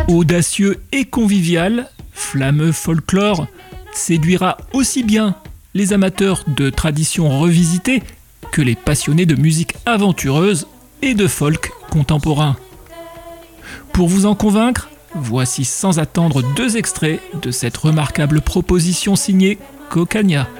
Audacieux et convivial, Flammeux Folklore séduira aussi bien les amateurs de traditions revisitées que les passionnés de musique aventureuse et de folk contemporain. Pour vous en convaincre, voici sans attendre 2 extraits de cette remarquable proposition signée Cocania.